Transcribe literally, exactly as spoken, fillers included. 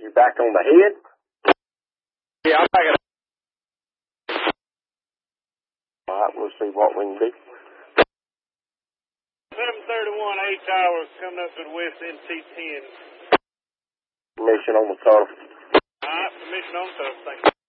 You back on the head? Yeah, I'm back at All right, we'll see what we can do. seven thirty-one, eight hours coming up to the west N T ten. Mission on the turf. All right, permission on the turf. Thank you.